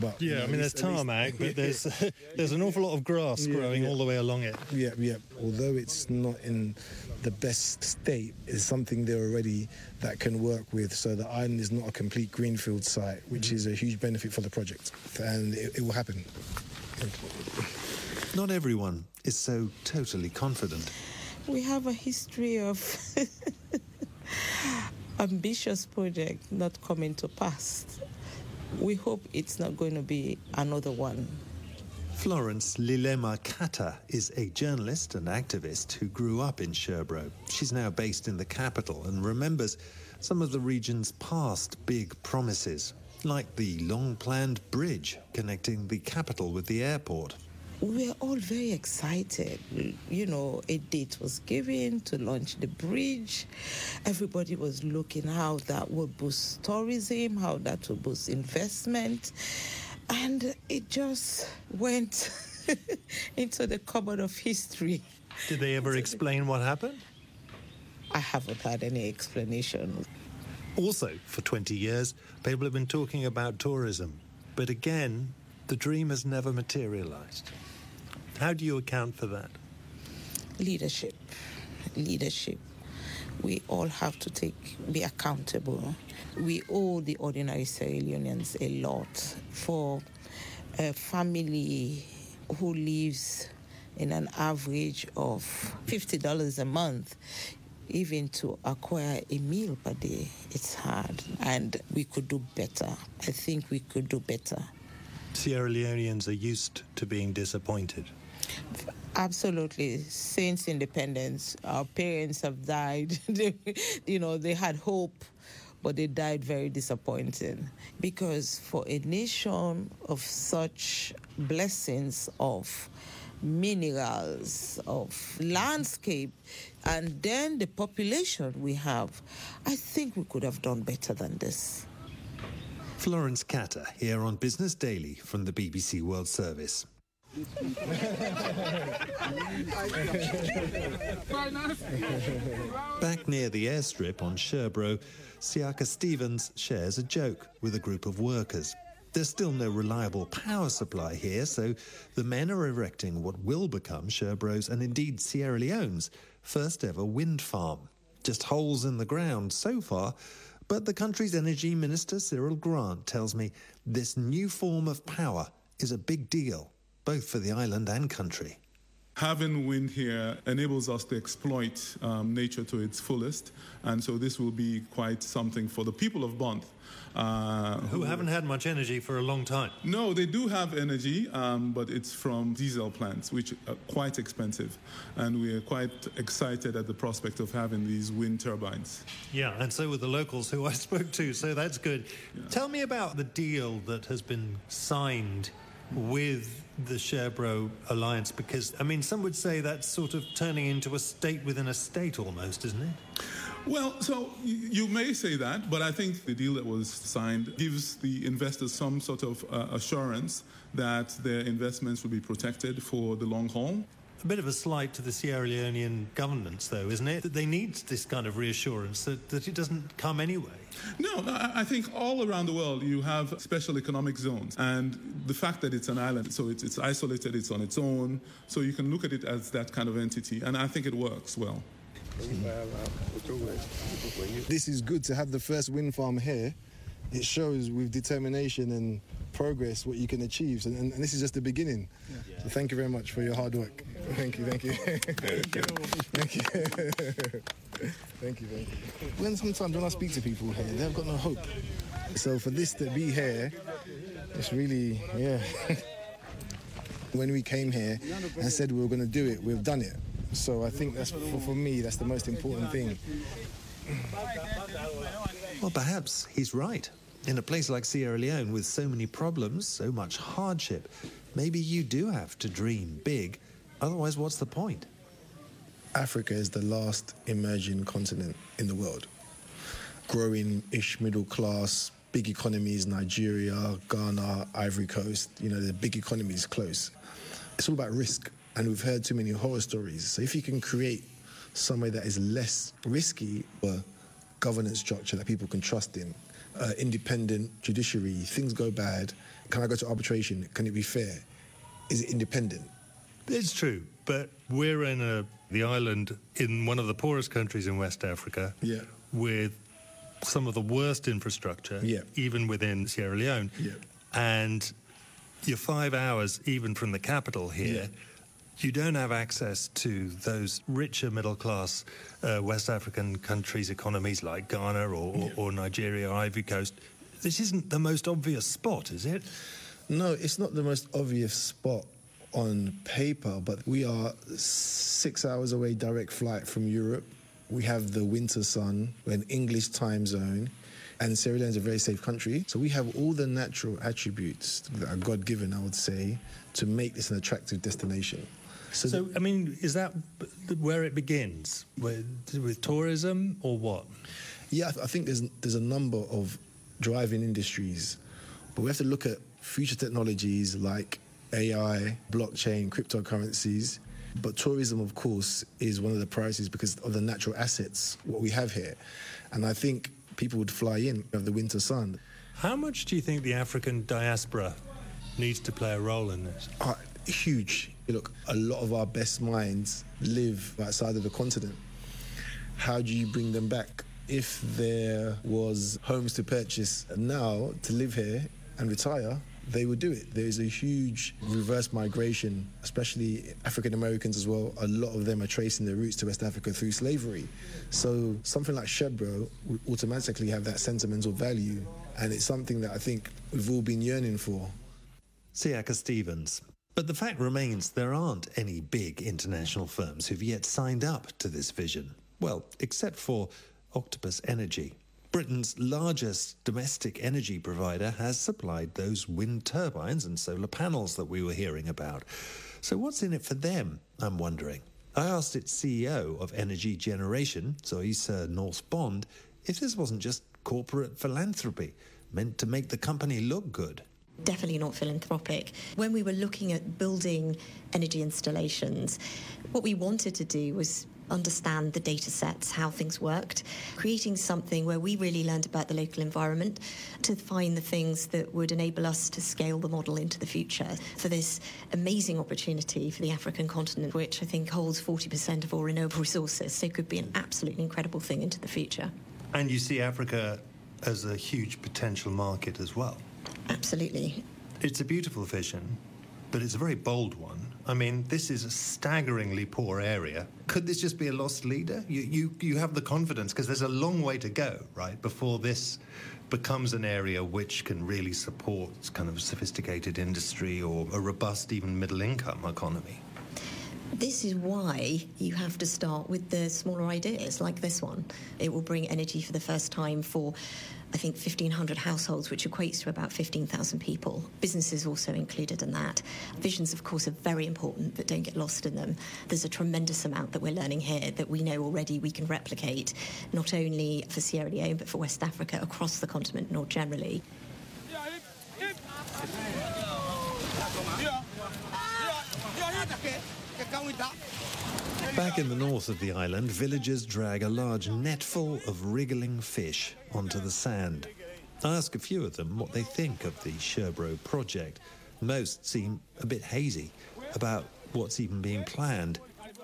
But, yeah, I mean, there's tarmac, but there's an awful lot of grass growing all the way along it. Yeah. Although it's not in the best state, it's something there already that can work with. So the island is not a complete greenfield site, which is a huge benefit for the project. And it will happen. Not everyone is so totally confident. We have a history of ambitious project not coming to pass. We hope it's not going to be another one. Florence Lilema Kata is a journalist and activist who grew up in Sherbro. She's now based in the capital and remembers some of the region's past big promises, like the long-planned bridge connecting the capital with the airport. We're all very excited. You know, a date was given to launch the bridge. Everybody was looking how that would boost tourism, how that would boost investment. And it just went into the cupboard of history. Did they ever explain what happened? I haven't had any explanation. Also, for 20 years, people have been talking about tourism. But again, the dream has never materialized. How do you account for that? Leadership. We all have to be accountable. We owe the ordinary Sierra Leoneans a lot. For a family who lives in an average of $50 a month, even to acquire a meal per day, it's hard. And we could do better. I think we could do better. Sierra Leoneans are used to being disappointed. Absolutely. Since independence, our parents have died. They had hope, but they died very disappointing. Because for a nation of such blessings of minerals, of landscape, and then the population we have, I think we could have done better than this. Florence Kata here on Business Daily from the BBC World Service. Back near the airstrip on Sherbro, Siaka Stevens shares a joke with a group of workers. There's still no reliable power supply here, so the men are erecting what will become Sherbro's and indeed Sierra Leone's first ever wind farm. Just holes in the ground so far, but the country's energy minister Cyril Grant tells me this new form of power is a big deal, both for the island and country. Having wind here enables us to exploit nature to its fullest, and so this will be quite something for the people of Bont. Who haven't had much energy for a long time. No, they do have energy, but it's from diesel plants, which are quite expensive. And we are quite excited at the prospect of having these wind turbines. Yeah, and so were the locals who I spoke to, so that's good. Yeah. Tell me about the deal that has been signed with the Sherbro Alliance, because, I mean, some would say that's sort of turning into a state within a state almost, isn't it? Well, so you may say that, but I think the deal that was signed gives the investors some sort of assurance that their investments will be protected for the long haul. A bit of a slight to the Sierra Leonean governments, though, isn't it? That they need this kind of reassurance that it doesn't come anyway. No, I think all around the world you have special economic zones. And the fact that it's an island, so it's isolated, it's on its own, so you can look at it as that kind of entity. And I think it works well. This is good to have the first wind farm here. It shows with determination and progress what you can achieve. And this is just the beginning. Yeah. So thank you very much for your hard work. Thank you. Thank you. When sometimes when I speak to people here, they've got no hope. So for this to be here, it's really, When we came here and said we were going to do it, we've done it. So I think that's, for me, that's the most important thing. Well, perhaps he's right. In a place like Sierra Leone with so many problems, so much hardship, maybe you do have to dream big. Otherwise, what's the point? Africa is the last emerging continent in the world. Growing-ish middle class, big economies, Nigeria, Ghana, Ivory Coast, the big economies close. It's all about risk. And we've heard too many horror stories. So if you can create somewhere that is less risky, a governance structure that people can trust in, independent judiciary. Things go bad. Can I go to arbitration? Can it be fair? Is it independent? It's true, but we're in the island in one of the poorest countries in West Africa, with some of the worst infrastructure, even within Sierra Leone. And you're 5 hours even from the capital here. You don't have access to those richer middle-class West African countries' economies like Ghana or Nigeria or Ivory Coast. This isn't the most obvious spot, is it? No, it's not the most obvious spot on paper, but we are 6 hours away direct flight from Europe. We have the winter sun, we're an English time zone, and Sierra Leone is a very safe country. So we have all the natural attributes that are God-given, I would say, to make this an attractive destination. So I mean, is that where it begins? With tourism or what? Yeah, I think there's a number of driving industries, but we have to look at future technologies like AI, blockchain, cryptocurrencies. But tourism, of course, is one of the priorities because of the natural assets, what we have here. And I think people would fly in of the winter sun. How much do you think the African diaspora needs to play a role in this? Huge. Look, a lot of our best minds live outside of the continent. How do you bring them back? If there was homes to purchase now to live here and retire, they would do it. There is a huge reverse migration, especially African Americans as well. A lot of them are tracing their roots to West Africa through slavery. So something like Sherbro would automatically have that sentimental value, and it's something that I think we've all been yearning for. Siaka Stevens. But the fact remains there aren't any big international firms who've yet signed up to this vision. Well, except for Octopus Energy. Britain's largest domestic energy provider has supplied those wind turbines and solar panels that we were hearing about. So what's in it for them, I'm wondering? I asked its CEO of Energy Generation, Zoisa North Bond, if this wasn't just corporate philanthropy meant to make the company look good. Definitely not philanthropic. When we were looking at building energy installations, what we wanted to do was understand the data sets, how things worked, creating something where we really learned about the local environment to find the things that would enable us to scale the model into the future for this amazing opportunity for the African continent, which I think holds 40% of all renewable resources. So it could be an absolutely incredible thing into the future. And you see Africa as a huge potential market as well. Absolutely. It's a beautiful vision, but it's a very bold one. I mean, this is a staggeringly poor area. Could this just be a lost leader? You have the confidence, because there's a long way to go, right, before this becomes an area which can really support kind of sophisticated industry or a robust, even middle-income economy. This is why you have to start with the smaller ideas like this one. It will bring energy for the first time for, I think, 1,500 households, which equates to about 15,000 people. Businesses also included in that. Visions, of course, are very important, but don't get lost in them. There's a tremendous amount that we're learning here that we know already we can replicate, not only for Sierra Leone, but for West Africa, across the continent, more generally. Back in the north of the island, villagers drag a large net full of wriggling fish onto the sand. I ask a few of them what they think of the Sherbro project. Most seem a bit hazy about what's even being planned.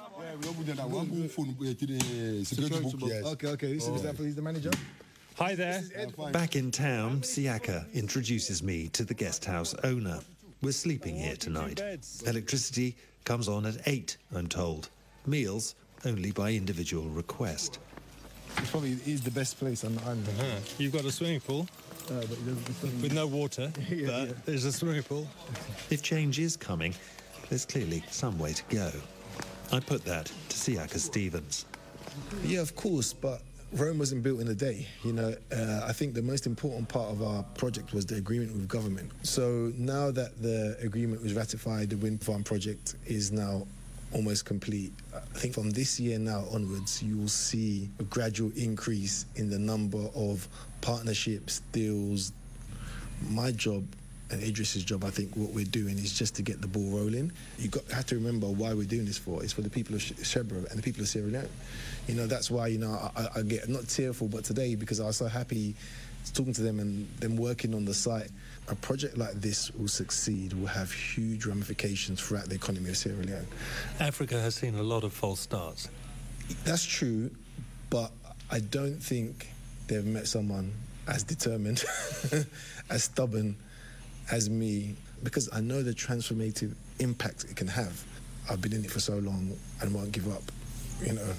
Okay. He's the manager. Hi there. Back in town, Siaka introduces me to the guest house owner. We're sleeping here tonight. Electricity comes on at 8, I'm told. Meals only by individual request. It probably is the best place on the island. You've got a swimming pool with no water, but there's a swimming pool. If change is coming, there's clearly some way to go. I put that to Siaka Stevens. Yeah, of course, but Rome wasn't built in a day. I think the most important part of our project was the agreement with government. So now that the agreement was ratified, the wind farm project is now almost complete. I think from this year now onwards, you will see a gradual increase in the number of partnerships, deals. My job and Idris's job, I think what we're doing is just to get the ball rolling. Have to remember why we're doing this for. It's for the people of Sherbro and the people of Sierra Leone. That's why, I get not tearful, but today, because I was so happy talking to them and them working on the site. A project like this will succeed, will have huge ramifications throughout the economy of Sierra Leone. Africa has seen a lot of false starts. That's true, but I don't think they've met someone as determined, as stubborn as me, because I know the transformative impact it can have. I've been in it for so long and won't give up, you know.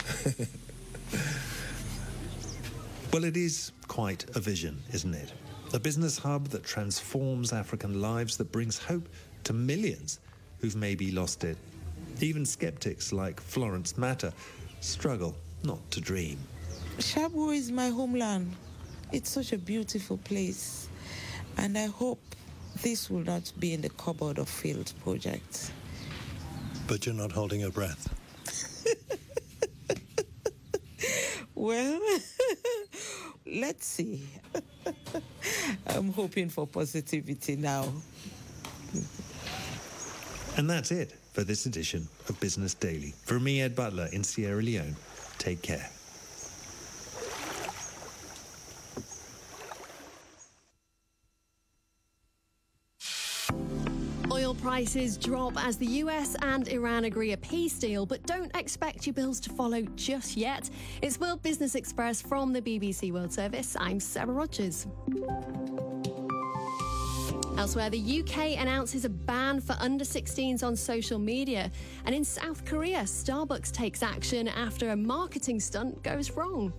Well, it is quite a vision, isn't it? A business hub that transforms African lives, that brings hope to millions who've maybe lost it. Even skeptics like Florence Matter struggle not to dream. Shabwe is my homeland. It's such a beautiful place. And I hope this will not be in the cupboard of failed projects. But you're not holding your breath. Well, let's see. I'm hoping for positivity now. And that's it for this edition of Business Daily. From me, Ed Butler, in Sierra Leone, take care. Oil prices drop as the US and Iran agree a peace deal, but don't expect your bills to follow just yet. It's World Business Express from the BBC World Service. I'm Sarah Rogers. Elsewhere, the UK announces a ban for under-16s on social media. And in South Korea, Starbucks takes action after a marketing stunt goes wrong.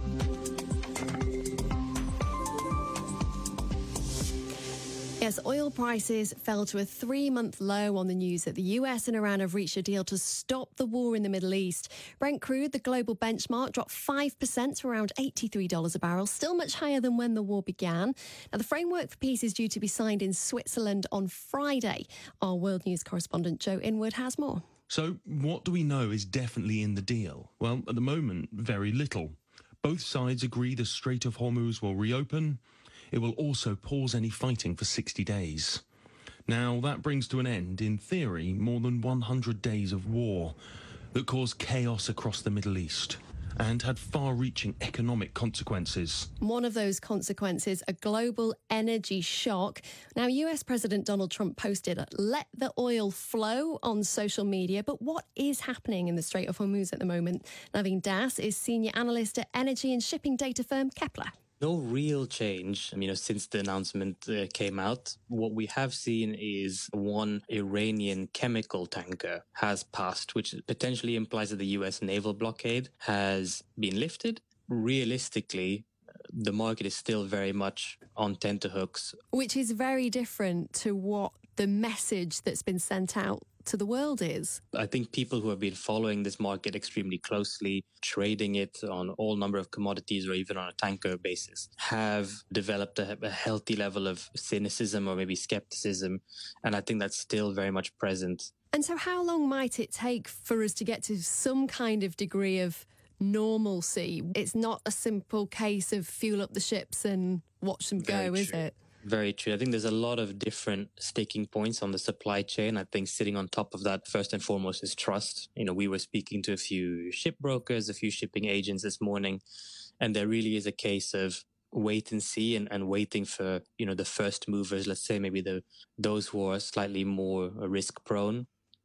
Yes, oil prices fell to a 3-month low on the news that the US and Iran have reached a deal to stop the war in the Middle East. Brent crude, the global benchmark, dropped 5% to around $83 a barrel, still much higher than when the war began. Now, the framework for peace is due to be signed in Switzerland on Friday. Our World News correspondent Joe Inwood has more. So what do we know is definitely in the deal? Well, at the moment, very little. Both sides agree the Strait of Hormuz will reopen. It will also pause any fighting for 60 days. Now, that brings to an end, in theory, more than 100 days of war that caused chaos across the Middle East and had far-reaching economic consequences. One of those consequences, a global energy shock. Now, US President Donald Trump posted, "Let the oil flow" on social media. But what is happening in the Strait of Hormuz at the moment? Naveen Das is senior analyst at energy and shipping data firm Kepler. No real change, since the announcement came out. What we have seen is one Iranian chemical tanker has passed, which potentially implies that the US naval blockade has been lifted. Realistically, the market is still very much on tenterhooks. Which is very different to what the message that's been sent out to the world is. I think people who have been following this market extremely closely, trading it on all number of commodities or even on a tanker basis, have developed a healthy level of cynicism or maybe skepticism. And I think that's still very much present. And so how long might it take for us to get to some kind of degree of normalcy? It's not a simple case of fuel up the ships and watch them go, is it? Very true. I think there's a lot of different sticking points on the supply chain. I think sitting on top of that, first and foremost, is trust. We were speaking to a few ship brokers, a few shipping agents this morning, and there really is a case of wait and see and waiting for, the first movers, let's say maybe those who are slightly more risk prone,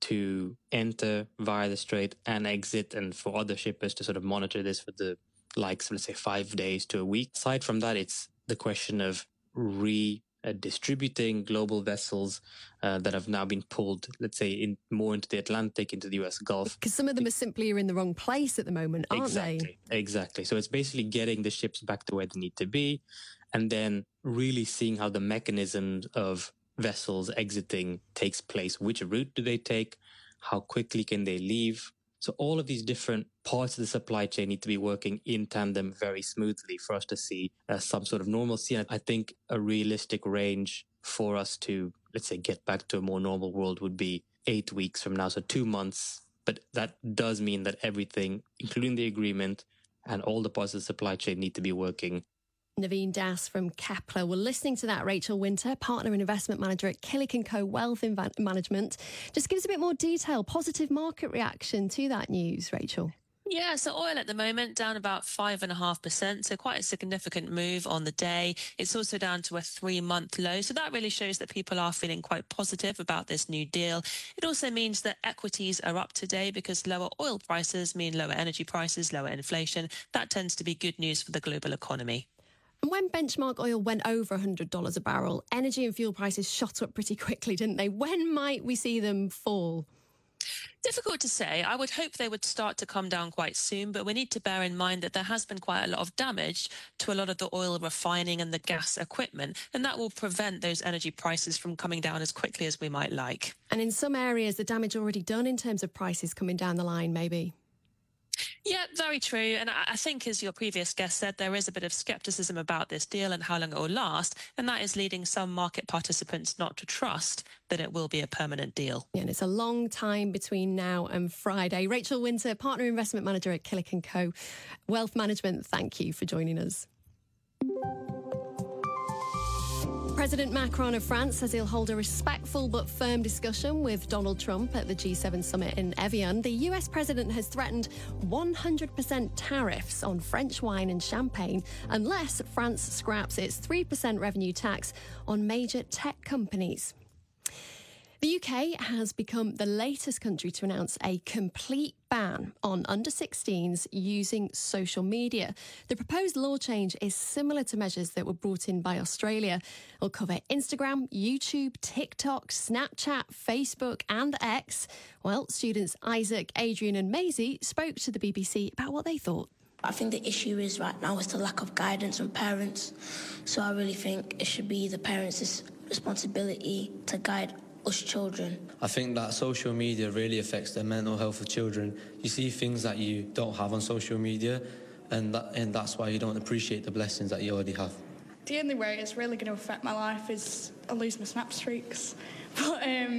to enter via the strait and exit, and for other shippers to sort of monitor this for the likes of, let's say, 5 days to a week. Aside from that, it's the question of redistributing global vessels that have now been pulled, let's say, more into the Atlantic, into the US Gulf. Because some of them are simply in the wrong place at the moment, aren't they? Exactly. So it's basically getting the ships back to where they need to be, and then really seeing how the mechanism of vessels exiting takes place. Which route do they take? How quickly can they leave? So all of these different parts of the supply chain need to be working in tandem very smoothly for us to see some sort of normalcy. And I think a realistic range for us to, let's say, get back to a more normal world would be 8 weeks from now, so 2 months. But that does mean that everything, including the agreement and all the parts of the supply chain, need to be working. Naveen Das from Kepler. We're listening to that. Rachel Winter, partner and investment manager at Killick & Co Wealth Management. Just give us a bit more detail, positive market reaction to that news, Rachel. Yeah, so oil at the moment down about 5.5%, so quite a significant move on the day. It's also down to a 3-month low, so that really shows that people are feeling quite positive about this new deal. It also means that equities are up today because lower oil prices mean lower energy prices, lower inflation. That tends to be good news for the global economy. And when benchmark oil went over $100 a barrel, energy and fuel prices shot up pretty quickly, didn't they? When might we see them fall? Difficult to say. I would hope they would start to come down quite soon, but we need to bear in mind that there has been quite a lot of damage to a lot of the oil refining and the gas equipment, and that will prevent those energy prices from coming down as quickly as we might like. And in some areas, the damage already done in terms of prices coming down the line, maybe. Yeah, very true. And I think, as your previous guest said, there is a bit of scepticism about this deal and how long it will last. And that is leading some market participants not to trust that it will be a permanent deal. Yeah, and it's a long time between now and Friday. Rachel Winter, Partner Investment Manager at Killick & Co. Wealth Management, thank you for joining us. President Macron of France says he'll hold a respectful but firm discussion with Donald Trump at the G7 summit in Evian. The US president has threatened 100% tariffs on French wine and champagne unless France scraps its 3% revenue tax on major tech companies. The UK has become the latest country to announce a complete ban on under-16s using social media. The proposed law change is similar to measures that were brought in by Australia. It'll cover Instagram, YouTube, TikTok, Snapchat, Facebook and X. Well, students Isaac, Adrian and Maisie spoke to the BBC about what they thought. I think the issue is right now is the lack of guidance from parents. So I really think it should be the parents' responsibility to guide us children. I think that social media really affects the mental health of children. You see things that you don't have on social media, and that's why you don't appreciate the blessings that you already have. The only way it's really going to affect my life is I lose my snap streaks. But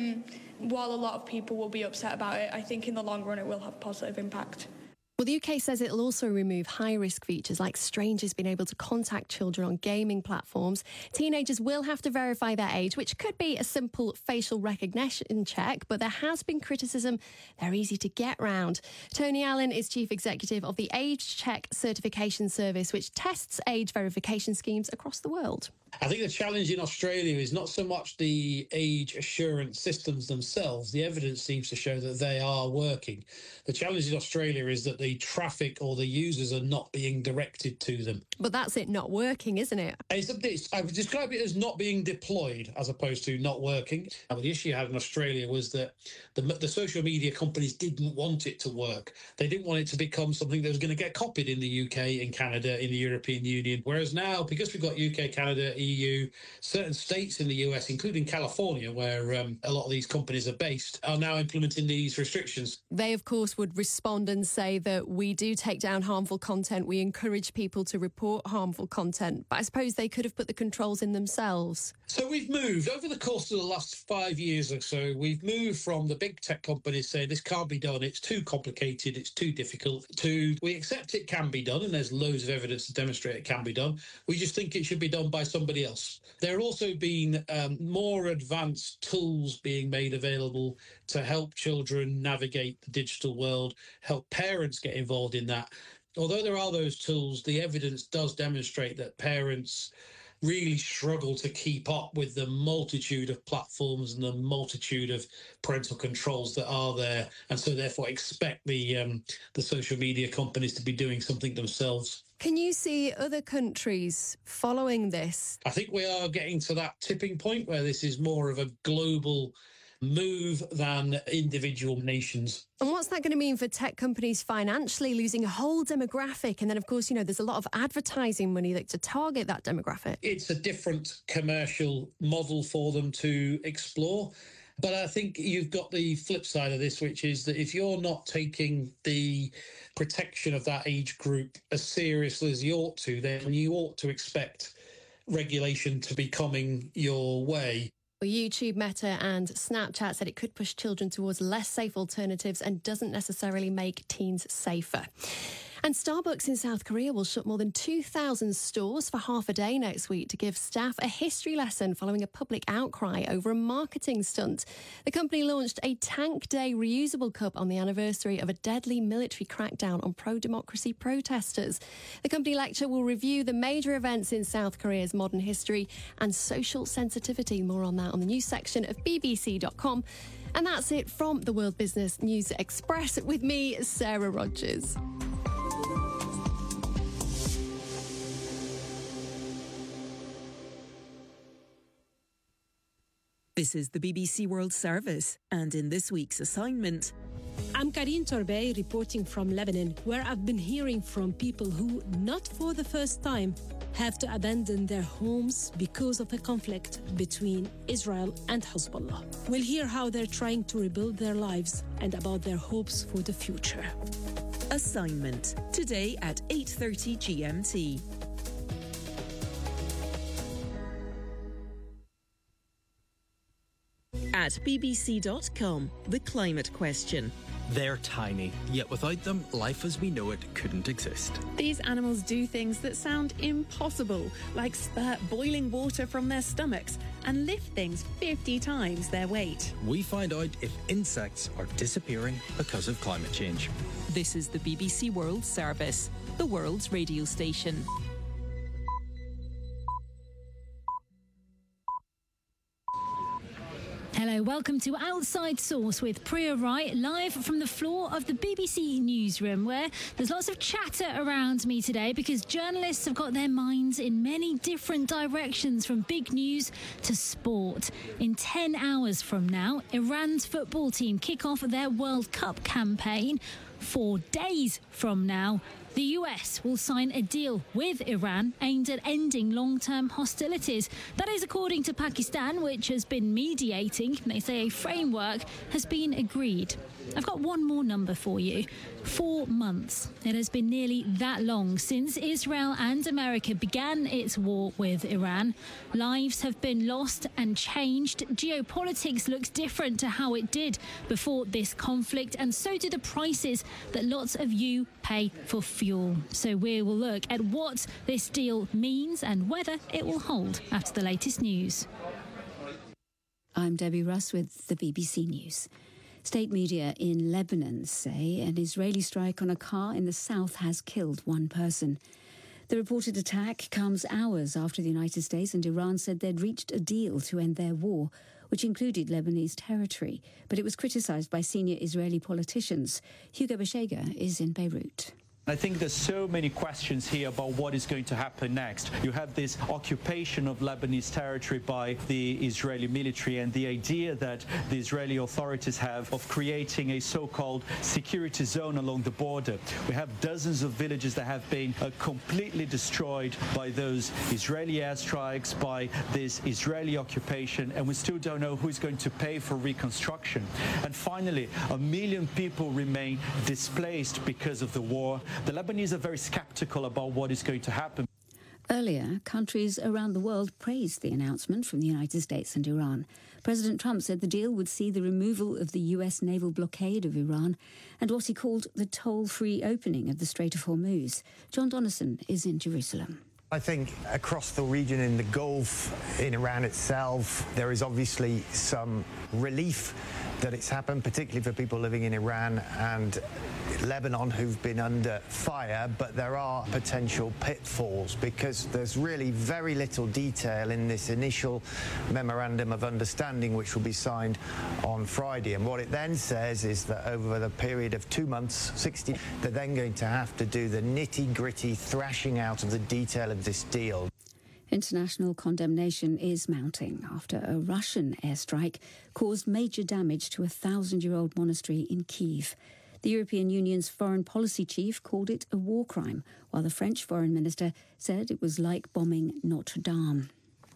while a lot of people will be upset about it, I think in the long run it will have a positive impact. Well, the UK says it'll also remove high-risk features like strangers being able to contact children on gaming platforms. Teenagers will have to verify their age, which could be a simple facial recognition check, but there has been criticism they're easy to get round. Tony Allen is Chief Executive of the Age Check Certification Service, which tests age verification schemes across the world. I think the challenge in Australia is not so much the age assurance systems themselves. The evidence seems to show that they are working. The challenge in Australia is that the traffic or the users are not being directed to them. But that's it not working, isn't it? I would describe it as not being deployed as opposed to not working. The issue you had in Australia was that the social media companies didn't want it to work. They didn't want it to become something that was going to get copied in the UK, in Canada, in the European Union. Whereas now, because we've got UK, Canada, EU, certain states in the US, including California, where a lot of these companies are based, are now implementing these restrictions. They, of course, would respond and say that we do take down harmful content. We encourage people to report harmful content. But I suppose they could have put the controls in themselves. So we've moved, over the course of the last 5 years or so, we've moved from the big tech companies saying this can't be done, it's too complicated, it's too difficult, to we accept it can be done, and there's loads of evidence to demonstrate it can be done. We just think it should be done by somebody else. There have also been more advanced tools being made available to help children navigate the digital world, help parents get involved in that. Although there are those tools, the evidence does demonstrate that parents really struggle to keep up with the multitude of platforms and the multitude of parental controls that are there, and so therefore expect the social media companies to be doing something themselves. Can you see other countries following this? I think we are getting to that tipping point where this is more of a global move than individual nations. And what's that going to mean for tech companies financially, losing a whole demographic? And then, of course, there's a lot of advertising money to target that demographic. It's a different commercial model for them to explore. But I think you've got the flip side of this, which is that if you're not taking the protection of that age group as seriously as you ought to, then you ought to expect regulation to be coming your way. YouTube, Meta and Snapchat said it could push children towards less safe alternatives and doesn't necessarily make teens safer. And Starbucks in South Korea will shut more than 2,000 stores for half a day next week to give staff a history lesson following a public outcry over a marketing stunt. The company launched a Tank Day reusable cup on the anniversary of a deadly military crackdown on pro-democracy protesters. The company lecture will review the major events in South Korea's modern history and social sensitivity. More on that on the news section of bbc.com. And that's it from the World Business News Express with me, Sarah Rogers. This is the BBC World Service, and in this week's assignment... I'm Karine Torbey reporting from Lebanon, where I've been hearing from people who, not for the first time, have to abandon their homes because of a conflict between Israel and Hezbollah. We'll hear how they're trying to rebuild their lives and about their hopes for the future. Assignment, today at 8:30 GMT. At bbc.com, the climate question. They're tiny, yet without them, life as we know it couldn't exist. These animals do things that sound impossible, like spurt boiling water from their stomachs and lift things 50 times their weight. We find out if insects are disappearing because of climate change. This is the BBC World Service, the world's radio station. Hello, welcome to Outside Source with Priya Rai, live from the floor of the BBC newsroom, where there's lots of chatter around me today because journalists have got their minds in many different directions, from big news to sport. In 10 hours from now, Iran's football team kick off their World Cup campaign. 4 days from now, the US will sign a deal with Iran aimed at ending long-term hostilities. That is according to Pakistan, which has been mediating. They say a framework has been agreed. I've got one more number for you. 4 months. It has been nearly that long since Israel and America began its war with Iran. Lives have been lost and changed. Geopolitics looks different to how it did before this conflict, and so do the prices that lots of you pay for fuel. So we will look at what this deal means and whether it will hold after the latest news. I'm Debbie Russ with the BBC News. State media in Lebanon say an Israeli strike on a car in the south has killed one person. The reported attack comes hours after the United States and Iran said they'd reached a deal to end their war, which included Lebanese territory, but it was criticized by senior Israeli politicians. Hugo Beshega is in Beirut. I think there's so many questions here about what is going to happen next. You have this occupation of Lebanese territory by the Israeli military, and the idea that the Israeli authorities have of creating a so-called security zone along the border. We have dozens of villages that have been completely destroyed by those Israeli airstrikes, by this Israeli occupation, and we still don't know who's going to pay for reconstruction. And finally, 1 million people remain displaced because of the war. The Lebanese are very skeptical about what is going to happen. Earlier, countries around the world praised the announcement from the United States and Iran. President Trump said the deal would see the removal of the US naval blockade of Iran and what he called the toll-free opening of the Strait of Hormuz. John Donnison is in Jerusalem. I think across the region in the Gulf, in Iran itself, there is obviously some relief that it's happened, particularly for people living in Iran and Lebanon who've been under fire, but there are potential pitfalls because there's really very little detail in this initial memorandum of understanding, which will be signed on Friday. And what it then says is that over the period of 2 months, 60, they're then going to have to do the nitty-gritty thrashing out of the detail of this deal. International condemnation is mounting after a Russian airstrike caused major damage to a 1,000-year-old monastery in Kyiv. The European Union's foreign policy chief called it a war crime, while the French foreign minister said it was like bombing Notre Dame.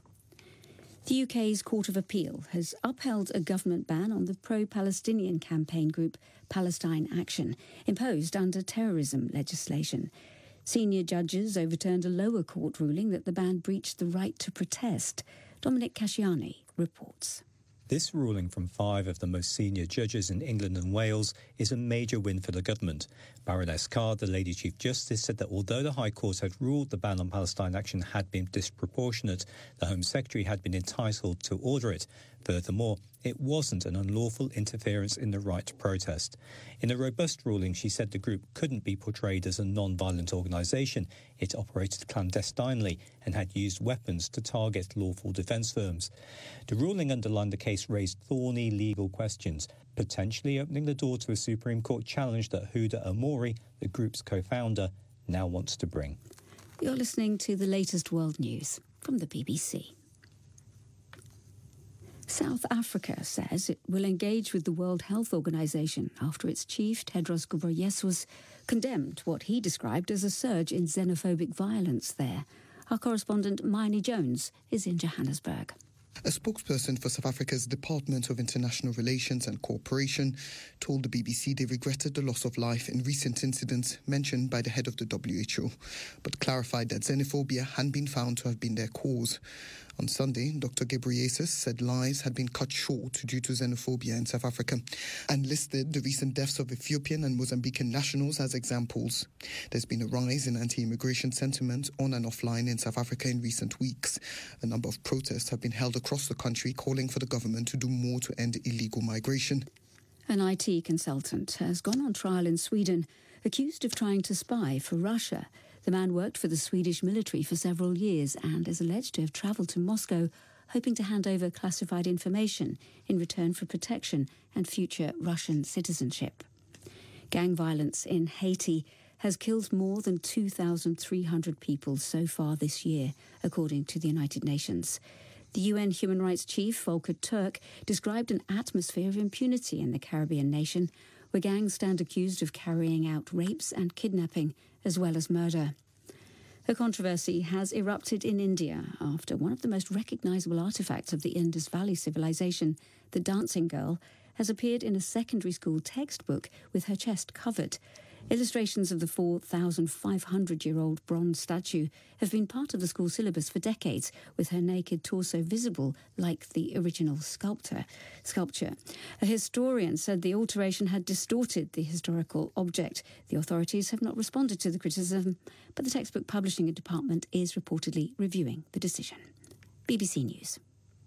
The UK's Court of Appeal has upheld a government ban on the pro-Palestinian campaign group Palestine Action, imposed under terrorism legislation. Senior judges overturned a lower court ruling that the ban breached the right to protest. Dominic Casciani reports. This ruling from 5 of the most senior judges in England and Wales is a major win for the government. Baroness Carr, the Lady Chief Justice, said that although the High Court had ruled the ban on Palestine action had been disproportionate, the Home Secretary had been entitled to order it. Furthermore, it wasn't an unlawful interference in the right to protest. In a robust ruling, she said the group couldn't be portrayed as a non-violent organisation. It operated clandestinely and had used weapons to target lawful defence firms. The ruling underlined the case raised thorny legal questions, potentially opening the door to a Supreme Court challenge that Huda Amori, the group's co-founder, now wants to bring. You're listening to the latest world news from the BBC. South Africa says it will engage with the World Health Organization after its chief, Tedros Ghebreyesus, condemned what he described as a surge in xenophobic violence there. Our correspondent, Miney Jones, is in Johannesburg. A spokesperson for South Africa's Department of International Relations and Cooperation told the BBC they regretted the loss of life in recent incidents mentioned by the head of the WHO, but clarified that xenophobia hadn't been found to have been their cause. On Sunday, Dr. Ghebreyesus said lives had been cut short due to xenophobia in South Africa and listed the recent deaths of Ethiopian and Mozambican nationals as examples. There's been a rise in anti-immigration sentiment on and offline in South Africa in recent weeks. A number of protests have been held across the country calling for the government to do more to end illegal migration. An IT consultant has gone on trial in Sweden, accused of trying to spy for Russia. The man worked for the Swedish military for several years and is alleged to have travelled to Moscow, hoping to hand over classified information in return for protection and future Russian citizenship. Gang violence in Haiti has killed more than 2,300 people so far this year, according to the United Nations. The UN Human Rights Chief, Volker Turk, described an atmosphere of impunity in the Caribbean nation, where gangs stand accused of carrying out rapes and kidnapping, as well as murder. A controversy has erupted in India after one of the most recognisable artefacts of the Indus Valley civilization, the Dancing Girl, has appeared in a secondary school textbook with her chest covered. Illustrations of the 4,500-year-old bronze statue have been part of the school syllabus for decades, with her naked torso visible like the original sculpture. A historian said the alteration had distorted the historical object. The authorities have not responded to the criticism, but the textbook publishing department is reportedly reviewing the decision. BBC News.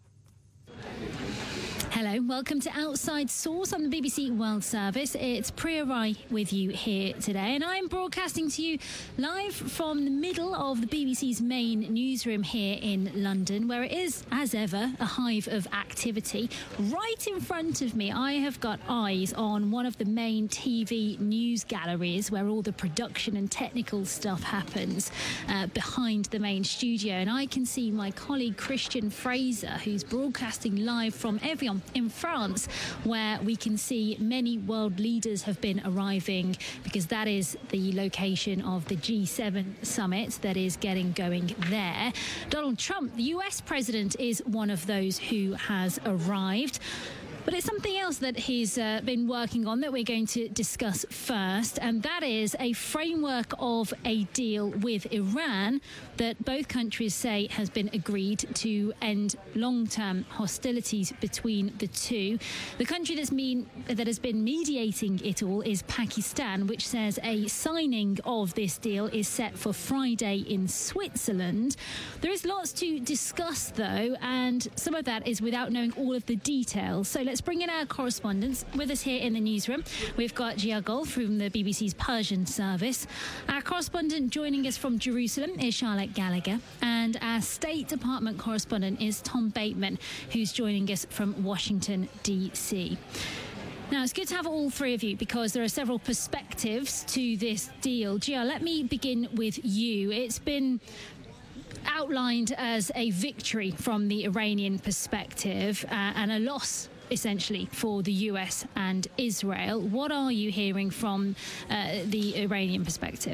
Hello, welcome to Outside Source on the BBC World Service. It's Priya Rai with you here today, and I'm broadcasting to you live from the middle of the BBC's main newsroom here in London, where it is, as ever, a hive of activity. Right in front of me, I have got eyes on one of the main TV news galleries where all the production and technical stuff happens behind the main studio, and I can see my colleague Christian Fraser, who's broadcasting live from Evian in France, where we can see many world leaders have been arriving, because that is the location of the G7 summit that is getting going there. Donald Trump, the US president, is one of those who has arrived. But it's something else that he's been working on that we're going to discuss first, and that is a framework of a deal with Iran that both countries say has been agreed to end long-term hostilities between the two. The country that has been mediating it all is Pakistan, which says a signing of this deal is set for Friday in Switzerland. There is lots to discuss, though, and some of that is without knowing all of the details. So let's bring in our correspondents with us here in the newsroom. We've got Gia Gul from the BBC's Persian service. Our correspondent joining us from Jerusalem is Charlotte Gallagher, and our State Department correspondent is Tom Bateman, who's joining us from Washington, D.C. Now, it's good to have all three of you because there are several perspectives to this deal. Gia, let me begin with you. It's been outlined as a victory from the Iranian perspective and a loss, essentially, for the US and Israel. What are you hearing from the Iranian perspective?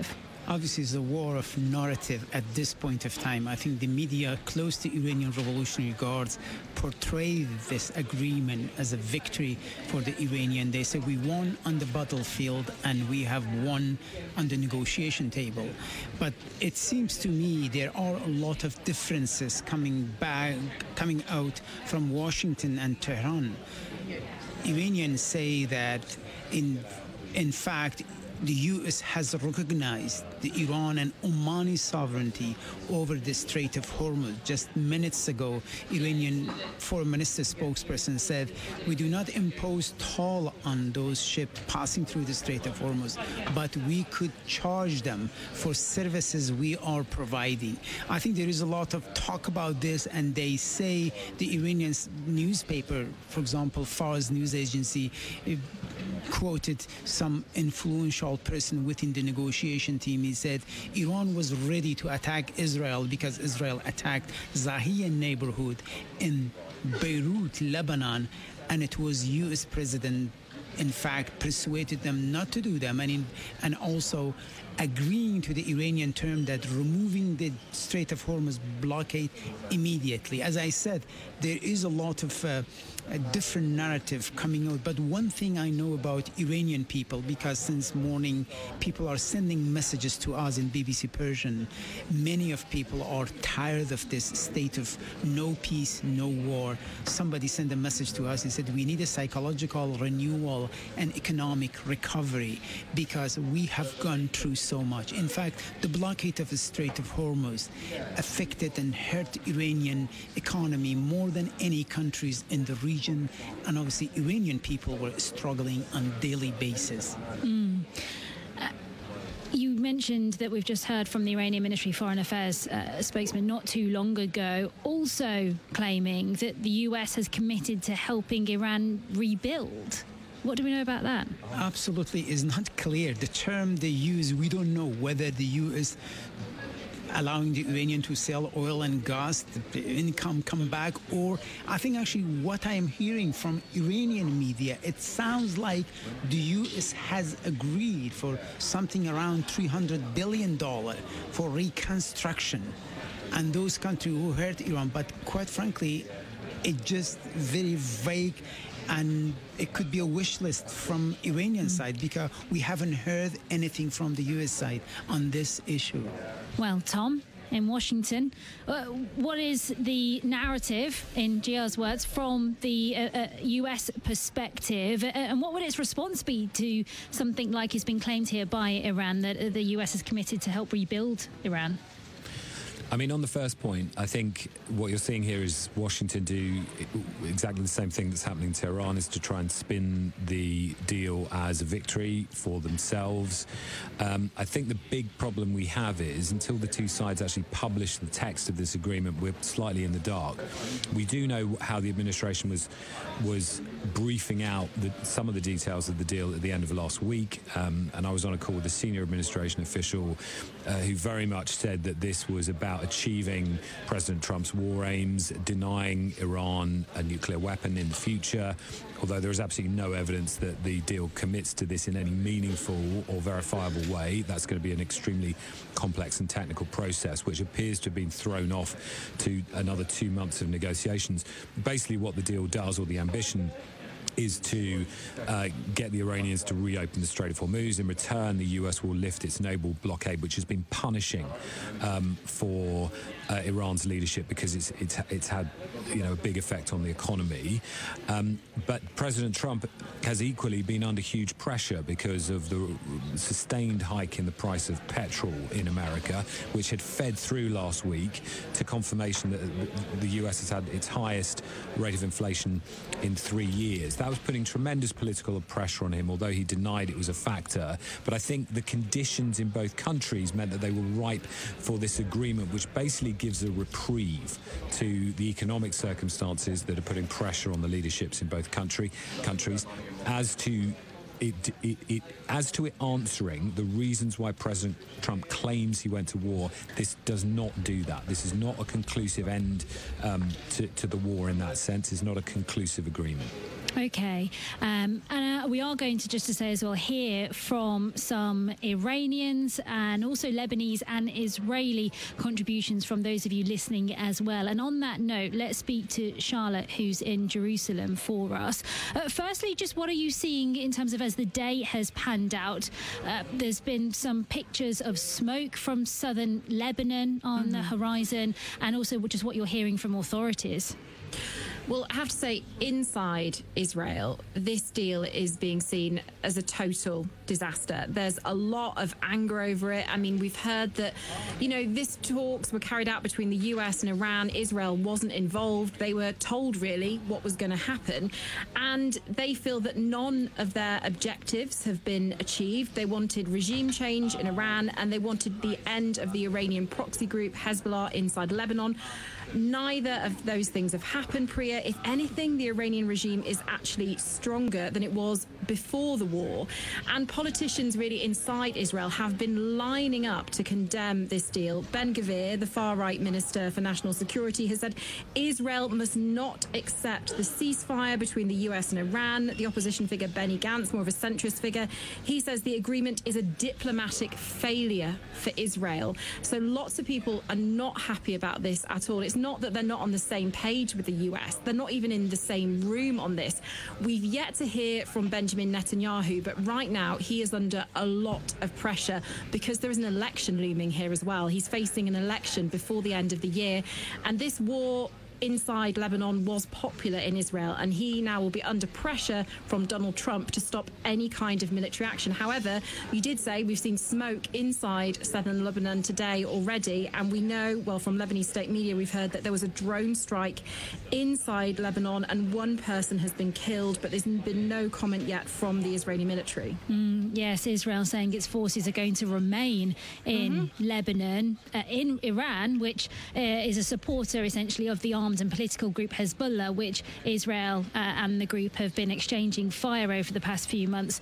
Obviously, it's a war of narrative at this point of time. I think the media close to Iranian Revolutionary Guards portray this agreement as a victory for the Iranian. They say we won on the battlefield and we have won on the negotiation table. But it seems to me there are a lot of differences coming out from Washington and Tehran. Iranians say that in fact the U.S. has recognized the Iran and Omani sovereignty over the Strait of Hormuz. Just minutes ago, Iranian Foreign Minister spokesperson said, we do not impose toll on those ships passing through the Strait of Hormuz, but we could charge them for services we are providing. I think there is a lot of talk about this, and they say the Iranian newspaper, for example, Fars news agency, quoted some influential person within the negotiation team. He said Iran was ready to attack Israel because Israel attacked Zahiya neighborhood in Beirut, Lebanon, and it was U.S. President, in fact, persuaded them not to do them, and also agreeing to the Iranian term that removing the Strait of Hormuz blockade immediately. As I said, there is a lot of a different narrative coming out. But one thing I know about Iranian people, because since morning people are sending messages to us in BBC Persian, many of people are tired of this state of no peace, no war. Somebody sent a message to us. He said, we need a psychological renewal and economic recovery because we have gone through so much. In fact, the blockade of the Strait of Hormuz affected and hurt Iranian economy more than any countries in the region. And obviously, Iranian people were struggling on a daily basis. You mentioned that we've just heard from the Iranian Ministry of Foreign Affairs spokesman not too long ago, also claiming that the US has committed to helping Iran rebuild. What do we know about that? Absolutely is not clear. The term they use, we don't know whether the U.S. allowing the Iranian to sell oil and gas, the income come back, or I think actually what I am hearing from Iranian media, it sounds like the U.S. has agreed for something around $300 billion for reconstruction. And those countries who hurt Iran, but quite frankly, it's just very vague. And it could be a wish list from Iranian side because we haven't heard anything from the U.S. side on this issue. Well, Tom, in Washington, what is the narrative, in Gia's words, from the U.S. perspective? And what would its response be to something like it's been claimed here by Iran that the U.S. is committed to help rebuild Iran? I mean, on the first point, I think what you're seeing here is Washington do exactly the same thing that's happening in Tehran, is to try and spin the deal as a victory for themselves. I think the big problem we have is until the two sides actually publish the text of this agreement, we're slightly in the dark. We do know how the administration was briefing out some of the details of the deal at the end of last week, and I was on a call with a senior administration official who very much said that this was about achieving President Trump's war aims, denying Iran a nuclear weapon in the future, although there is absolutely no evidence that the deal commits to this in any meaningful or verifiable way. That's going to be an extremely complex and technical process, which appears to have been thrown off to another 2 months of negotiations. Basically what the deal does, or the ambition, is to get the Iranians to reopen the Strait of Hormuz. In return, the US will lift its naval blockade, which has been punishing for Iran's leadership because it's had a big effect on the economy. But President Trump has equally been under huge pressure because of the sustained hike in the price of petrol in America, which had fed through last week to confirmation that the US has had its highest rate of inflation in 3 years. That was putting tremendous political pressure on him, although he denied it was a factor. But I think the conditions in both countries meant that they were ripe for this agreement, which basically gives a reprieve to the economic circumstances that are putting pressure on the leaderships in both countries as to it answering the reasons why President Trump claims he went to war. This does not do that. This is not a conclusive end to the war in that sense. It's not a conclusive agreement. Okay. And we are going to, just to say as well, hear from some Iranians and also Lebanese and Israeli contributions from those of you listening as well. And on that note, let's speak to Charlotte, who's in Jerusalem for us. Firstly, just what are you seeing in terms of as the day has panned out? There's been some pictures of smoke from southern Lebanon on the horizon, and also just what you're hearing from authorities. Well, I have to say, inside Israel, this deal is being seen as a total disaster. There's a lot of anger over it. I mean, we've heard that, these talks were carried out between the US and Iran. Israel wasn't involved. They were told, really, what was going to happen. And they feel that none of their objectives have been achieved. They wanted regime change in Iran, and they wanted the end of the Iranian proxy group, Hezbollah, inside Lebanon. Neither of those things have happened, Priya. If anything, the Iranian regime is actually stronger than it was before the war. And politicians really inside Israel have been lining up to condemn this deal. Ben Gvir, the far-right Minister for National Security, has said Israel must not accept the ceasefire between the US and Iran. The opposition figure, Benny Gantz, more of a centrist figure, he says the agreement is a diplomatic failure for Israel. So lots of people are not happy about this at all. It's not that they're not on the same page with the US. They're not even in the same room on this. We've yet to hear from Benjamin Netanyahu, but right now he is under a lot of pressure because there is an election looming here as well. He's facing an election before the end of the year, and this war inside Lebanon was popular in Israel, and he now will be under pressure from Donald Trump to stop any kind of military action. However, you did say we've seen smoke inside southern Lebanon today already, and we know, well, from Lebanese state media, we've heard that there was a drone strike inside Lebanon and one person has been killed, but there's been no comment yet from the Israeli military. Yes, Israel saying its forces are going to remain in Lebanon, in Iran, which is a supporter essentially of the armed and political group Hezbollah, which Israel and the group have been exchanging fire over the past few months,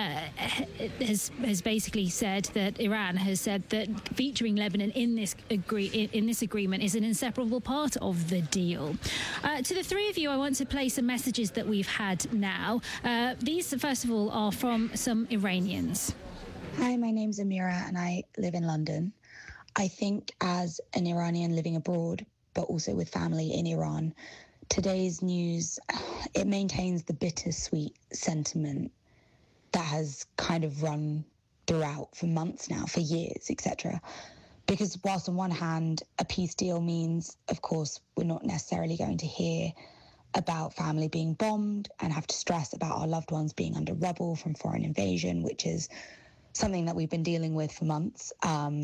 has basically said that Iran has said that featuring Lebanon in this agreement is an inseparable part of the deal. To the three of you, I want to play some messages that we've had now. These, first of all, are from some Iranians. Hi, my name's Amira and I live in London. I think as an Iranian living abroad, but also with family in Iran, today's news, it maintains the bittersweet sentiment that has kind of run throughout for months now, for years, etc. Because whilst on one hand, a peace deal means, of course, we're not necessarily going to hear about family being bombed and have to stress about our loved ones being under rubble from foreign invasion, which is something that we've been dealing with for months.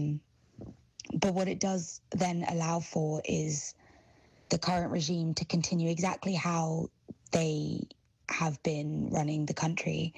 But what it does then allow for is the current regime to continue exactly how they have been running the country,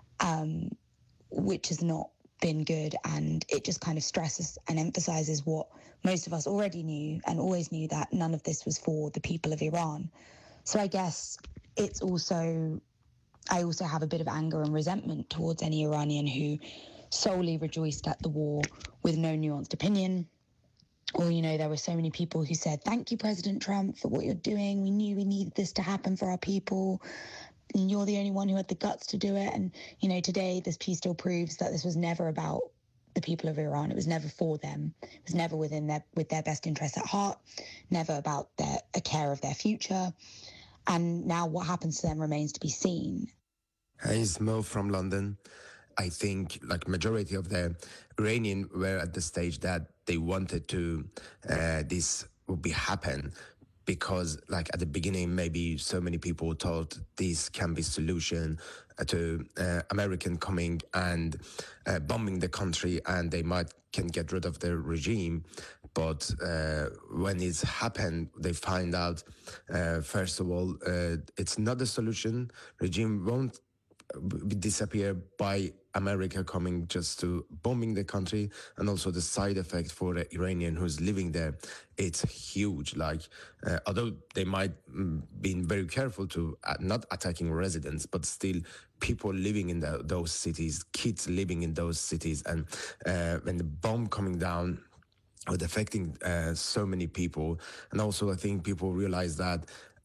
which has not been good. And it just kind of stresses and emphasizes what most of us already knew and always knew, that none of this was for the people of Iran. So I guess I also have a bit of anger and resentment towards any Iranian who solely rejoiced at the war with no nuanced opinion. Or, there were so many people who said, thank you, President Trump, for what you're doing. We knew we needed this to happen for our people. And you're the only one who had the guts to do it. And, today this peace deal proves that this was never about the people of Iran. It was never for them. It was never with their best interests at heart, never about a care of their future. And now what happens to them remains to be seen. Hi, it's Mo from London. I think majority of the Iranian were at the stage that they wanted to this would be happen, because at the beginning maybe so many people thought this can be solution to American coming and bombing the country and they can get rid of the regime. But when it's happened, they find out, first of all, it's not a solution. Regime won't disappear by America coming just to bombing the country, and also the side effect for the Iranian who's living there, it's huge. Although they might be very careful to not attacking residents, but still people living in those cities, kids living in those cities, and when the bomb coming down, with affecting so many people. And also I think people realize that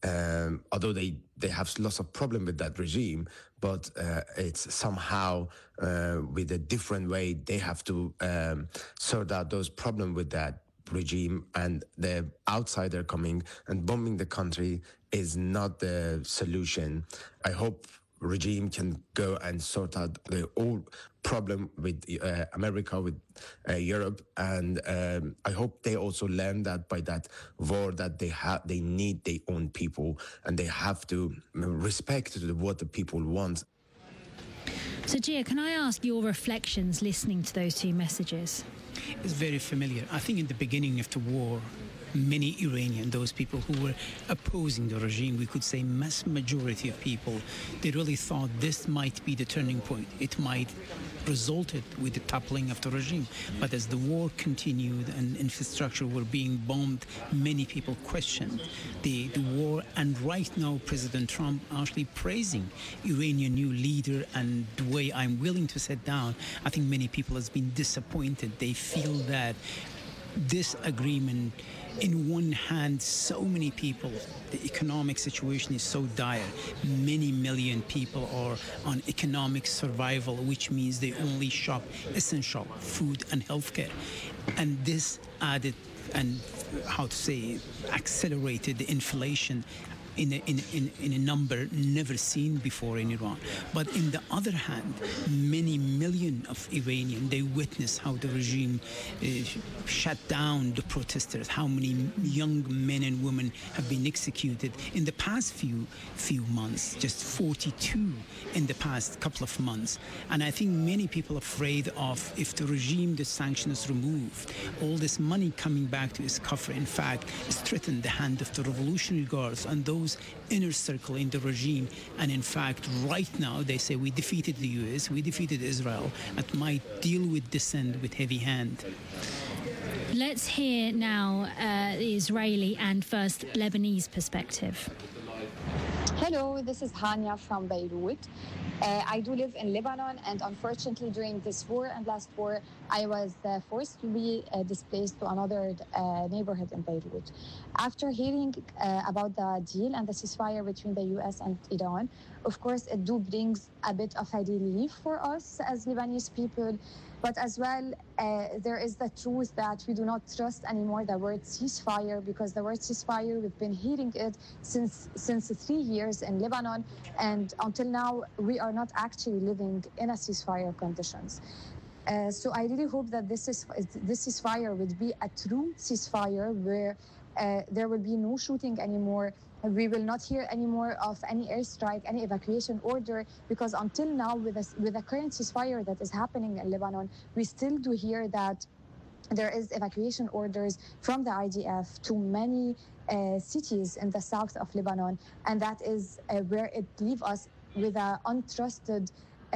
although they have lots of problem with that regime, but it's somehow with a different way they have to sort out those problems with that regime, and the outsider coming and bombing the country is not the solution. I hope regime can go and sort out the whole problem with America, with Europe, and I hope they also learn that by that war that they need their own people, and they have to respect what the people want. So, Gia, can I ask your reflections listening to those two messages? It's very familiar. I think in the beginning of the war, many Iranian, those people who were opposing the regime, we could say mass majority of people, they really thought this might be the turning point. It might resulted with the toppling of the regime. But as the war continued and infrastructure were being bombed, many people questioned the war. And right now, President Trump actually praising Iranian new leader, and the way I'm willing to sit down, I think many people has been disappointed. They feel that this agreement, in one hand, so many people, the economic situation is so dire. Many million people are on economic survival, which means they only shop essential food and healthcare. And this added and, accelerated the inflation in a number never seen before in Iran. But in the other hand, many million of Iranians, they witness how the regime shut down the protesters, how many young men and women have been executed in the past few months, just 42 in the past couple of months. And I think many people are afraid of, if the regime, the sanctions removed, all this money coming back to its coffers, in fact, strengthen the hand of the Revolutionary Guards and those inner circle in the regime. And in fact, right now, they say we defeated the US, we defeated Israel, and might deal with dissent with heavy hand. Let's hear now the Israeli and first Lebanese perspective. Hello, this is Hania from Beirut. I do live in Lebanon, and unfortunately during this war and last war, I was forced to be displaced to another neighborhood in Beirut. After hearing about the deal and the ceasefire between the US and Iran, of course it do brings a bit of a relief for us as Lebanese people, but as well there is the truth that we do not trust anymore the word ceasefire, because the word ceasefire, we've been hearing it since 3 years in Lebanon, and until now we are not actually living in a ceasefire conditions. So I really hope that this ceasefire would be a true ceasefire where there will be no shooting anymore. We will not hear anymore of any airstrike, any evacuation order, because until now, with the current ceasefire that is happening in Lebanon, we still do hear that there is evacuation orders from the IDF to many cities in the south of Lebanon, and that is where it leaves us with an untrusted.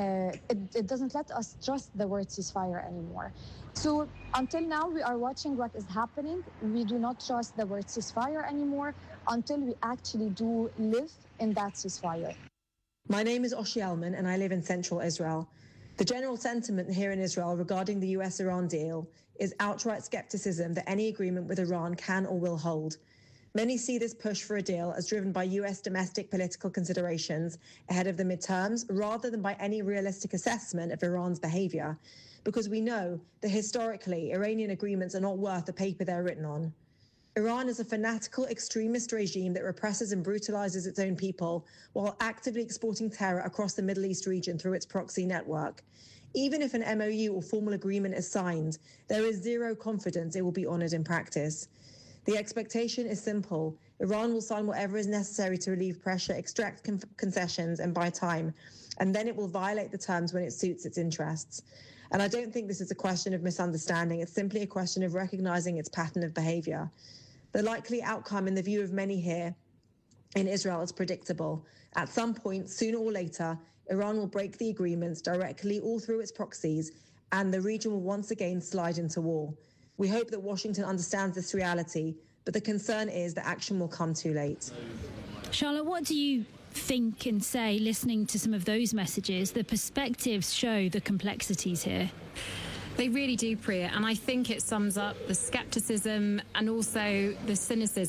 It doesn't let us trust the word ceasefire anymore. So until now, we are watching what is happening. We do not trust the word ceasefire anymore until we actually do live in that ceasefire. My name is Oshi Elman, and I live in central Israel. The general sentiment here in Israel regarding the US-Iran deal is outright skepticism that any agreement with Iran can or will hold. Many see this push for a deal as driven by US domestic political considerations ahead of the midterms, rather than by any realistic assessment of Iran's behavior, because we know that historically Iranian agreements are not worth the paper they're written on. Iran is a fanatical extremist regime that represses and brutalizes its own people while actively exporting terror across the Middle East region through its proxy network. Even if an MOU or formal agreement is signed, there is zero confidence it will be honored in practice. The expectation is simple. Iran will sign whatever is necessary to relieve pressure, extract concessions, and buy time, and then it will violate the terms when it suits its interests. And I don't think this is a question of misunderstanding. It's simply a question of recognizing its pattern of behavior. The likely outcome, in the view of many here in Israel, is predictable. At some point, sooner or later, Iran will break the agreements directly or through its proxies, and the region will once again slide into war. We hope that Washington understands this reality, but the concern is that action will come too late. Charlotte, what do you think and say, listening to some of those messages? The perspectives show the complexities here. They really do, Priya, and I think it sums up the scepticism and also the cynicism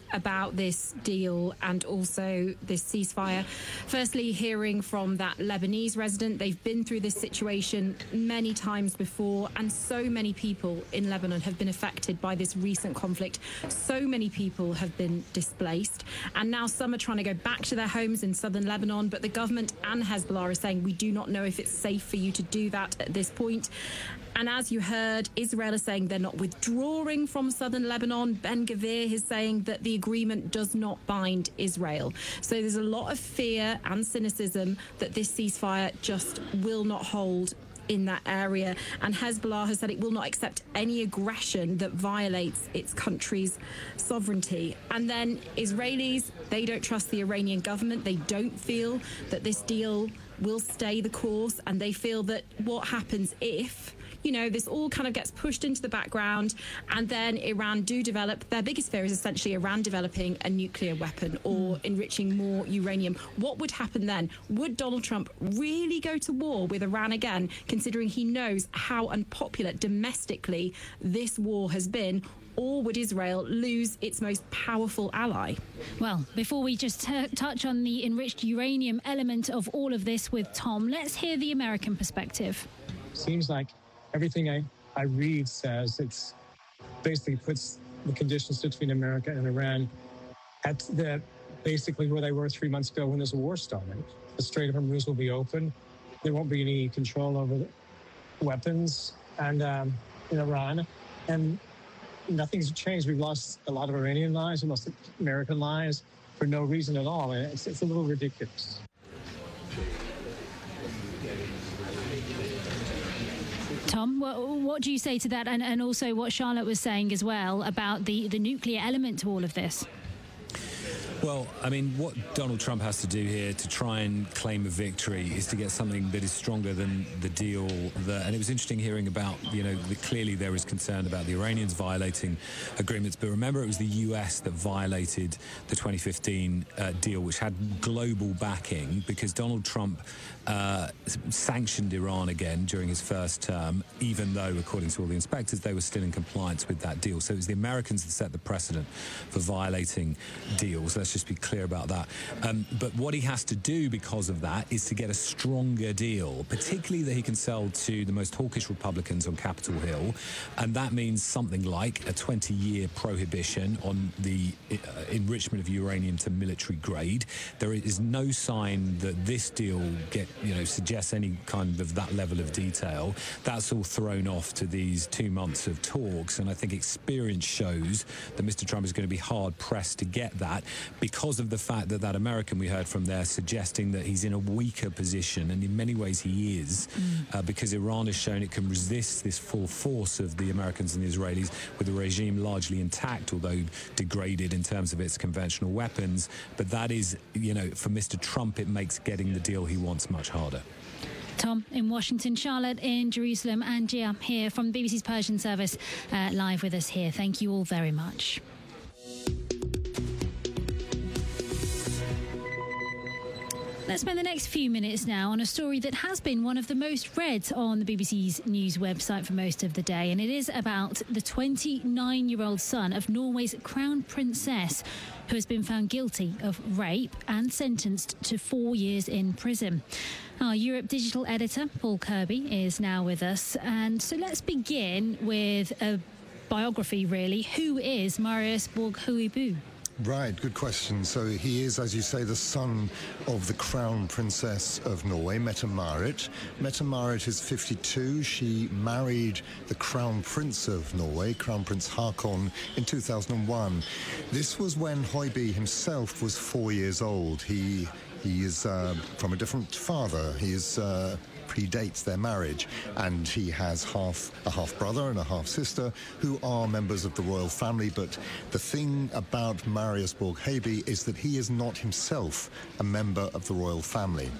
about this deal and also this ceasefire. Firstly, hearing from that Lebanese resident. They've been through this situation many times before, and so many people in Lebanon have been affected by this recent conflict. So many people have been displaced, and now some are trying to go back to their homes in southern Lebanon, but the government and Hezbollah are saying we do not know if it's safe for you to do that at this point. And as you heard, Israel is saying they're not withdrawing from southern Lebanon. Ben Gvir is saying that the agreement does not bind Israel. So there's a lot of fear and cynicism that this ceasefire just will not hold in that area. And Hezbollah has said it will not accept any aggression that violates its country's sovereignty. And then Israelis, they don't trust the Iranian government. They don't feel that this deal will stay the course, and they feel that what happens if, you know, this all kind of gets pushed into the background and then Iran do develop, their biggest fear is essentially Iran developing a nuclear weapon or enriching more uranium. What would happen then? Would Donald Trump really go to war with Iran again, considering he knows how unpopular domestically this war has been? Or would Israel lose its most powerful ally? Well, before we just touch on the enriched uranium element of all of this with Tom, let's hear the American perspective. Seems like everything I read says it's basically puts the conditions between America and Iran at basically where they were 3 months ago when this war started. The Strait of Hormuz will be open. There won't be any control over the weapons and in Iran. And nothing's changed. We've lost a lot of Iranian lives. We've lost American lives for no reason at all. And it's a little ridiculous. Tom, what do you say to that, and also what Charlotte was saying as well about the nuclear element to all of this? Well, I mean, what Donald Trump has to do here to try and claim a victory is to get something that is stronger than the deal. And it was interesting hearing about, you know, clearly there is concern about the Iranians violating agreements. But remember, it was the US that violated the 2015 deal, which had global backing, because Donald Trump sanctioned Iran again during his first term, even though, according to all the inspectors, they were still in compliance with that deal. So it was the Americans that set the precedent for violating deals. Let's just be clear about that. But what he has to do because of that is to get a stronger deal, particularly that he can sell to the most hawkish Republicans on Capitol Hill. And that means something like a 20-year prohibition on the enrichment of uranium to military grade. There is no sign that this deal suggests any kind of that level of detail. That's all thrown off to these 2 months of talks. And I think experience shows that Mr. Trump is going to be hard-pressed to get that, because of the fact that that American we heard from there suggesting that he's in a weaker position, and in many ways he is, because Iran has shown it can resist this full force of the Americans and the Israelis with the regime largely intact, although degraded in terms of its conventional weapons. But that is, you know, for Mr. Trump, it makes getting the deal he wants much harder. Tom in Washington, Charlotte in Jerusalem, and Gia here from BBC's Persian service live with us here. Thank you all very much. Let's spend the next few minutes now on a story that has been one of the most read on the BBC's news website for most of the day, and it is about the 29-year-old son of Norway's Crown Princess, who has been found guilty of rape and sentenced to 4 years in prison. Our Europe digital editor, Paul Kirby, is now with us, and so let's begin with a biography, really. Who is Marius Borg-Huibu? Right, good question. So he is, as you say, the son of the Crown Princess of Norway, Mette-Marit. Mette-Marit is 52. She married the Crown Prince of Norway, Crown Prince Haakon, in 2001. This was when Høiby himself was 4 years old. He is from a different father. He is predates their marriage, and he has a half brother and a half sister who are members of the royal family. But the thing about Marius Borg-Huibu is that he is not himself a member of the royal family.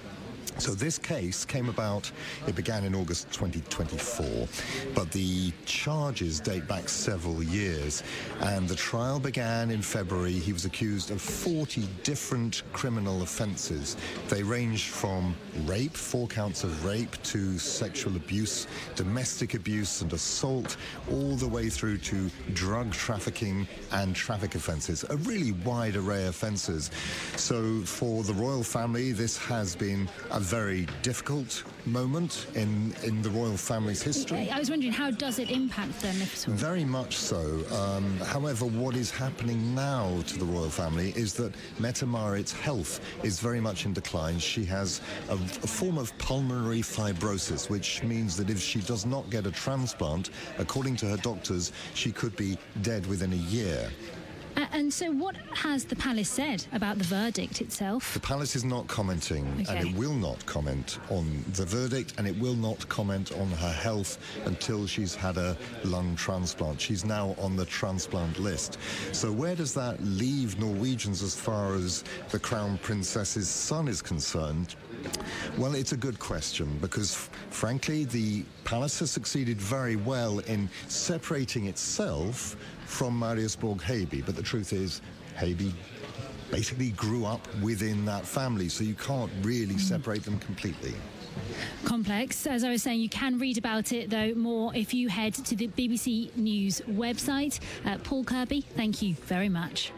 So this case came about, it began in August 2024, but the charges date back several years, and the trial began in February. He was accused of 40 different criminal offences. They ranged from rape, 4 counts of rape, to sexual abuse, domestic abuse and assault, all the way through to drug trafficking and traffic offences, a really wide array of offences. So for the royal family, this has been a very difficult moment in the royal family's history. I was wondering, how does it impact them, if at all? Very much so. However, what is happening now to the royal family is that Meta Marit's health is very much in decline. She has a form of pulmonary fibrosis, which means that if she does not get a transplant, according to her doctors, she could be dead within a year. And so what has the palace said about the verdict itself? The palace is not commenting, and it will not comment on the verdict, and it will not comment on her health until she's had a lung transplant. She's now on the transplant list. So where does that leave Norwegians as far as the Crown Princess's son is concerned? Well, it's a good question, because frankly, the palace has succeeded very well in separating itself from Mariusborg Heby, but the truth is, Heby basically grew up within that family, so you can't really separate them completely. Complex. As I was saying, you can read about it, though, more if you head to the BBC News website. Paul Kirby, thank you very much.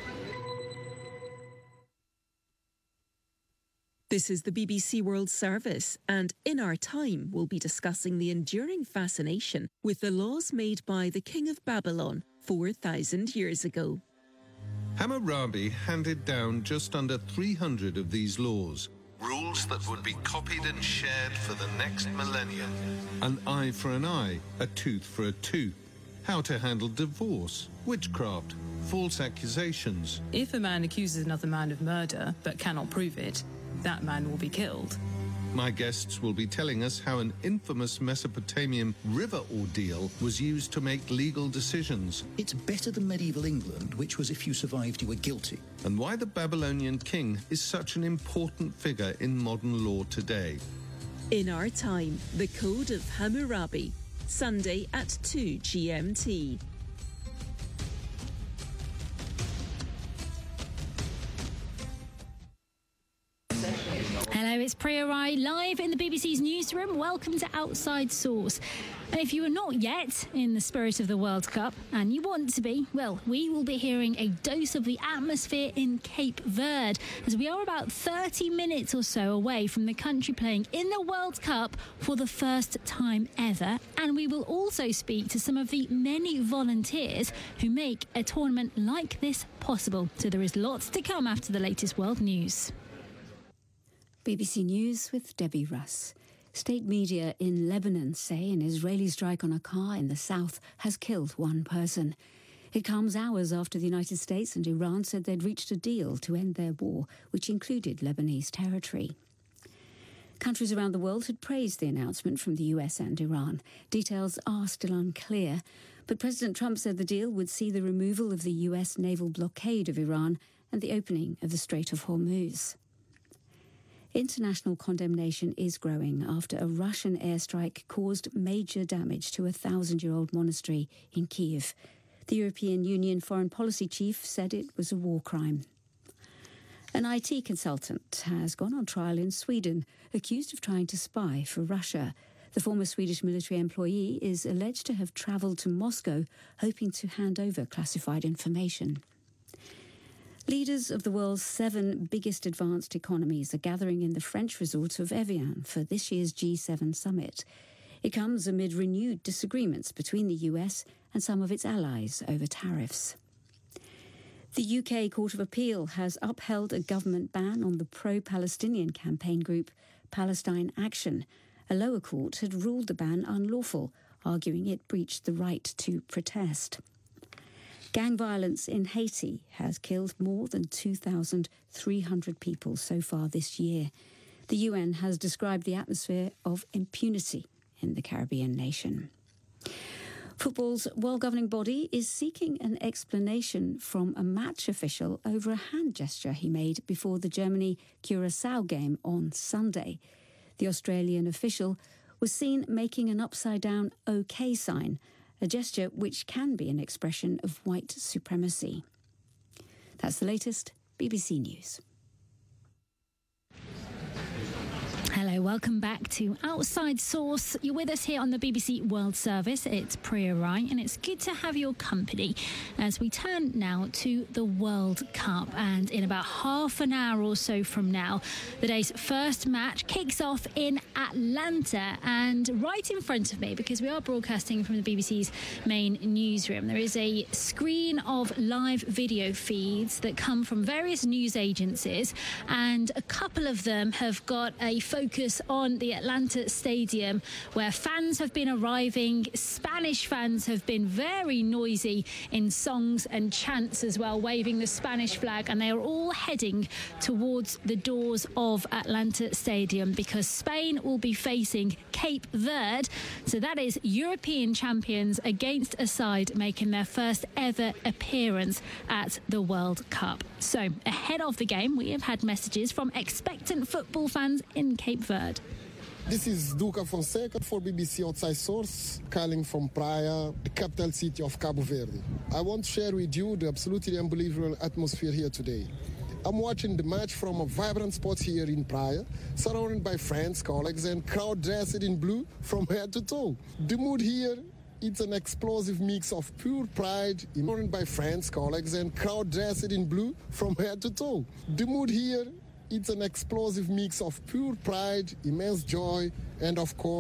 This is the BBC World Service, and in our time we'll be discussing the enduring fascination with the laws made by the King of Babylon 4,000 years ago. Hammurabi handed down just under 300 of these laws, rules that would be copied and shared for the next millennium. An eye for an eye, a tooth for a tooth, how to handle divorce, witchcraft, false accusations. If a man accuses another man of murder but cannot prove it, that man will be killed. My guests will be telling us how an infamous Mesopotamian river ordeal was used to make legal decisions. It's better than medieval England, which was if you survived, you were guilty. And why the Babylonian king is such an important figure in modern law today. In our time, the Code of Hammurabi, Sunday at 2 GMT. Hello, it's Priya Rai live in the BBC's newsroom. Welcome to Outside Source. And if you are not yet in the spirit of the World Cup, and you want to be, well, we will be hearing a dose of the atmosphere in Cape Verde, as we are about 30 minutes or so away from the country playing in the World Cup for the first time ever. And we will also speak to some of the many volunteers who make a tournament like this possible. So there is lots to come after the latest world news. BBC News with Debbie Russ. State media in Lebanon say an Israeli strike on a car in the south has killed one person. It comes hours after the United States and Iran said they'd reached a deal to end their war, which included Lebanese territory. Countries around the world had praised the announcement from the US and Iran. Details are still unclear, but President Trump said the deal would see the removal of the US naval blockade of Iran and the opening of the Strait of Hormuz. International condemnation is growing after a Russian airstrike caused major damage to a 1,000-year-old monastery in Kyiv. The European Union foreign policy chief said it was a war crime. An IT consultant has gone on trial in Sweden, accused of trying to spy for Russia. The former Swedish military employee is alleged to have travelled to Moscow, hoping to hand over classified information. Leaders of the world's 7 biggest advanced economies are gathering in the French resort of Evian for this year's G7 summit. It comes amid renewed disagreements between the US and some of its allies over tariffs. The UK Court of Appeal has upheld a government ban on the pro-Palestinian campaign group Palestine Action. A lower court had ruled the ban unlawful, arguing it breached the right to protest. Gang violence in Haiti has killed more than 2,300 people so far this year. The UN has described the atmosphere of impunity in the Caribbean nation. Football's world governing body is seeking an explanation from a match official over a hand gesture he made before the Germany-Curaçao game on Sunday. The Australian official was seen making an upside-down OK sign, a gesture which can be an expression of white supremacy. That's the latest BBC News. Hello, welcome back to Outside Source. You're with us here on the BBC World Service. It's Priya Rai, and it's good to have your company as we turn now to the World Cup. And in about half an hour or so from now, the day's first match kicks off in Atlanta. And right in front of me, because we are broadcasting from the BBC's main newsroom, there is a screen of live video feeds that come from various news agencies, and a couple of them have got a focus on the Atlanta Stadium, where fans have been arriving. Spanish fans have been very noisy in songs and chants as well, waving the Spanish flag, and they are all heading towards the doors of Atlanta Stadium because Spain will be facing Cape Verde. So that is European champions against a side making their first ever appearance at the World Cup. So ahead of the game, we have had messages from expectant football fans in Cape Verde. This is Duca Fonseca for BBC Outside Source, calling from Praia, the capital city of Cabo Verde. I want to share with you the absolutely unbelievable atmosphere here today. I'm watching the match from a vibrant spot here in Praia, surrounded by friends, colleagues, and crowd dressed in blue from head to toe. The mood here, it's an explosive mix of pure pride, surrounded by friends, colleagues, and crowd dressed in blue from head to toe. The mood here, it's an explosive mix of pure pride, immense joy, and of course,